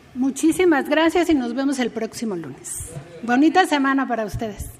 Muchísimas gracias y nos vemos el próximo lunes. Bonita semana para ustedes.